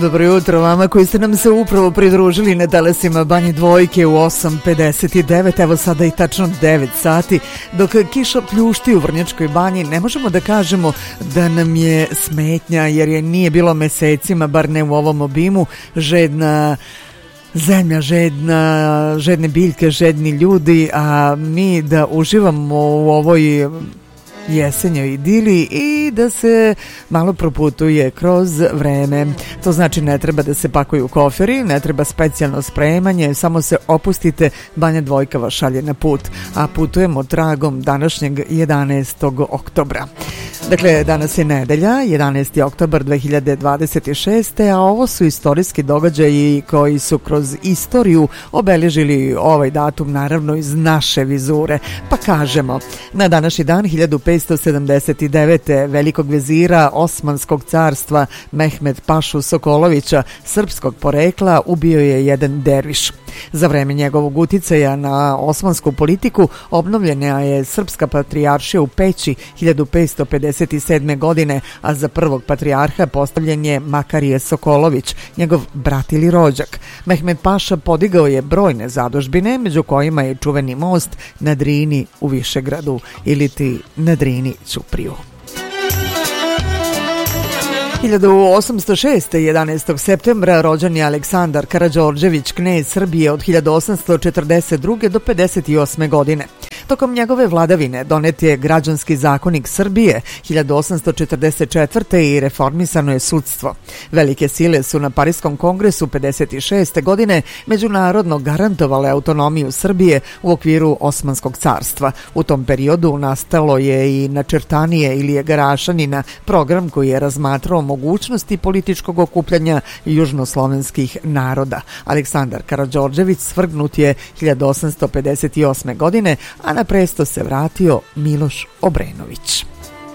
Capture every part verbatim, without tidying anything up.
Dobro jutro vama koji ste nam se upravo pridružili na talasima Banje Dvojke u osam pedeset devet, evo sada i tačno devet sati. Dok kiša pljušti u Vrnjačkoj Banji, ne možemo da kažemo da nam je smetnja, jer je nije bilo mesecima, bar ne u ovom obimu, žedna zemlja, žedna, žedne biljke, žedni ljudi, a mi da uživamo u ovoj jesenjoj idili i da se malo proputuje kroz vreme. To znači ne treba da se pakuju koferi, ne treba specijalno spremanje, samo se opustite, Banja Dvojka vas šalje na put, a putujemo tragom današnjeg jedanaestog oktobra. Dakle, danas je nedelja, jedanaesti oktobar dve hiljade dvadeset šeste, a ovo su istorijski događaji koji su kroz istoriju obeležili ovaj datum, naravno iz naše vizure. Pa kažemo, na današnji dan hiljadu petsto sedamdeset devete. velikog vezira Osmanskog carstva Mehmed Pašu Sokolovića, srpskog porekla, ubio je jedan derviš. Za vreme njegovog uticaja na osmansku politiku obnovljena je srpska patrijaršija u Peći hiljadu petsto pedeset sedme. godine, a za prvog patrijarha postavljen je Makarije Sokolović, njegov brat ili rođak. Mehmed Paša podigao je brojne zadužbine, među kojima je čuveni most na Drini u Višegradu ili ti na Drini Ćupriju. hiljadu osamsto šeste. jedanaestog septembra rođen je Aleksandar Karađorđević, knez Srbije od hiljadu osamsto četrdeset druge. do pedeset osme. godine. Tokom njegove vladavine donet je građanski zakonik Srbije hiljadu osamsto četrdeset četvrte. i reformisano je sudstvo. Velike sile su na Pariskom kongresu pedeset šeste. godine međunarodno garantovale autonomiju Srbije u okviru Osmanskog carstva. U tom periodu nastalo je i načrtanije ili Garašanina, program koji je razmatrao mogućnosti političkog okupljanja južnoslovenskih naroda. Aleksandar Karađorđević svrgnut je hiljadu osamsto pedeset osme. godine, a na presto se vratio Miloš Obrenović.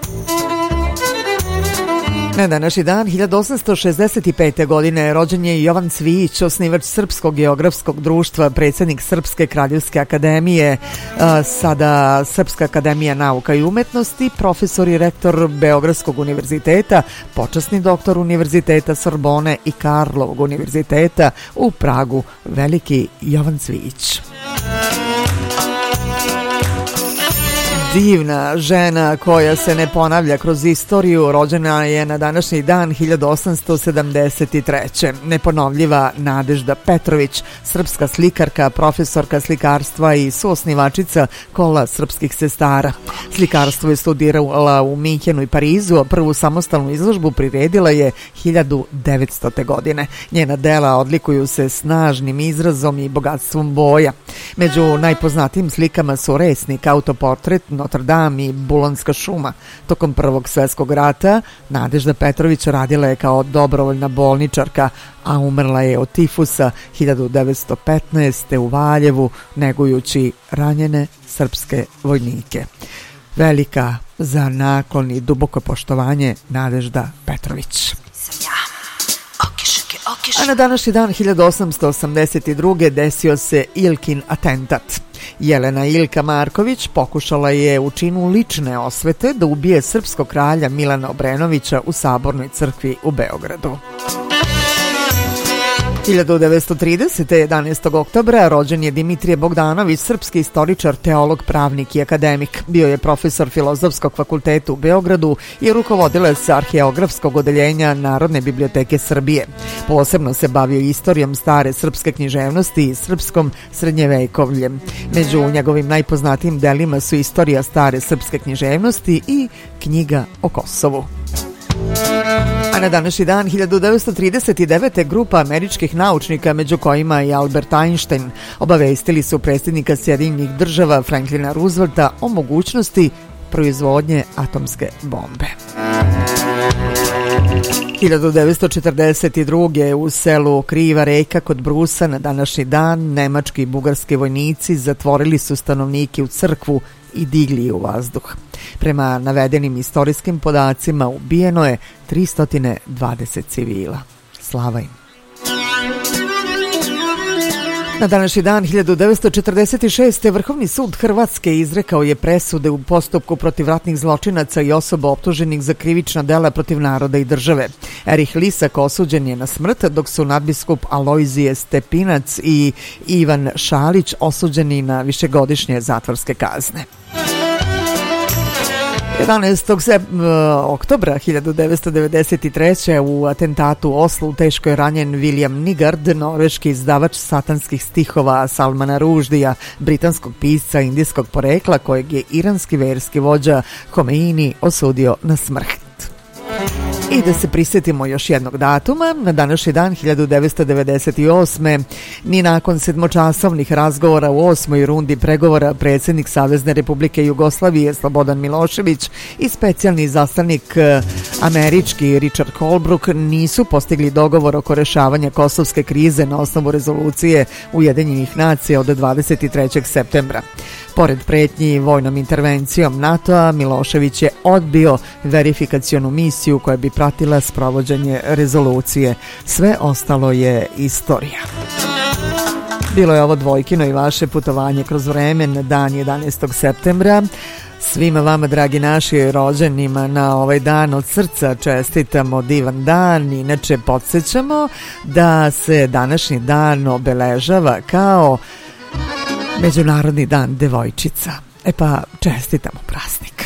Na današnji dan hiljadu osamsto šezdeset pete. godine rođen je Jovan Cvijić, osnivač Srpskog geografskog društva, predsjednik Srpske kraljevske akademije, sada Srpska akademija nauka i umetnosti, profesor i rektor Beogradskog univerziteta, počasni doktor Univerziteta Sorbone i Karlovog univerziteta u Pragu, veliki Jovan Cvijić. Divna žena koja se ne ponavlja kroz istoriju, rođena je na današnji dan hiljadu osamsto sedamdeset treće. Neponovljiva Nadežda Petrović, srpska slikarka, profesorka slikarstva i suosnivačica Kola srpskih sestara. Slikarstvo je studirala u Minhenu i Parizu, a prvu samostalnu izložbu priredila je hiljadu devetstote. godine. Njena dela odlikuju se snažnim izrazom i bogatstvom boja. Među najpoznatijim slikama su Resnik, autoportret, Notre Dame i Bulonska šuma. Tokom Prvog svjetskog rata Nadežda Petrović radila je kao dobrovoljna bolničarka, a umrla je od tifusa hiljadu devetsto petnaeste. u Valjevu, negujući ranjene srpske vojnike. Velika za naklon i duboko poštovanje Nadežda Petrović. A na današnji dan hiljadu osamsto osamdeset druge. desio se Ilkin atentat. Jelena Ilka Marković pokušala je u činu lične osvete da ubije srpskog kralja Milana Obrenovića u Sabornoj crkvi u Beogradu. hiljadu devetsto tridesete. jedanaestog oktobra rođen je Dimitrije Bogdanović, srpski istoričar, teolog, pravnik i akademik. Bio je profesor Filozofskog fakulteta u Beogradu i rukovodilac arheografskog odeljenja Narodne biblioteke Srbije. Posebno se bavio istorijom stare srpske književnosti i srpskom srednjevekovljem. Među njegovim najpoznatijim delima su Istorija stare srpske književnosti i Knjiga o Kosovu. A na današnji dan hiljadu devetsto trideset devete. grupa američkih naučnika, među kojima i Albert Einstein, obavestili su predsjednika Sjedinjenih država Franklina Roosevelta o mogućnosti proizvodnje atomske bombe. hiljadu devetsto četrdeset druge. u selu Kriva reka kod Brusa na današnji dan nemački i bugarski vojnici zatvorili su stanovnike u crkvu i digli u vazduh. Prema navedenim istorijskim podacima ubijeno je tristo dvadeset civila. Slava im. Na današnji dan hiljadu devetsto četrdeset šeste. Vrhovni sud Hrvatske izrekao je presude u postupku protiv ratnih zločinaca i osoba optuženih za krivična dela protiv naroda i države. Erih Lisak osuđen je na smrt, dok su nadbiskup Alojzije Stepinac i Ivan Šalić osuđeni na višegodišnje zatvorske kazne. jedanaestog oktobra hiljadu devetsto devedeset treće. u atentatu u Oslu teško je ranjen William Nigard, norveški izdavač satanskih stihova Salmana Ruždija, britanskog pisca indijskog porekla kojeg je iranski verski vođa Homeini osudio na smrt. I da se prisjetimo još jednog datuma, na današnji dan hiljadu devetsto devedeset osme. ni nakon sedmočasovnih razgovora u osmoj rundi pregovora predsjednik Savezne Republike Jugoslavije Slobodan Milošević i specijalni izaslanik američki Richard Holbrooke nisu postigli dogovor oko rešavanja kosovske krize na osnovu rezolucije Ujedinjenih nacija od dvadeset trećeg septembra. Pored pretnji vojnom intervencijom NATO-a, Milošević je odbio verifikacionu misiju koja bi pratila sprovođenje rezolucije. Sve ostalo je istorija. Bilo je ovo Dvojkino i vaše putovanje kroz vreme na dan jedanaestog septembra. Svima vama, dragi naši rođenima, na ovaj dan od srca čestitamo divan dan. Inače, podsjećamo da se današnji dan obeležava kao Međunarodni dan devojčica. E pa, čestitamo praznik.